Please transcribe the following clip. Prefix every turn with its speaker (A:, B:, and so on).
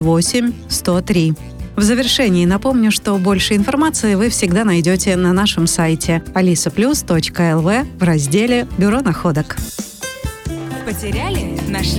A: 8 103. В завершении напомню, что больше информации вы всегда найдете на нашем сайте alisaplus.lv в разделе «Бюро находок».
B: Потеряли? Нашли?